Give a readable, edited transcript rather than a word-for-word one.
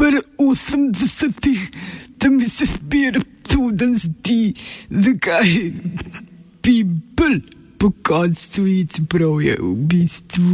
Pri 80-ih, tam se zbira čuden zdi, zakaj bi bil po koncu, čeprav je v bistvu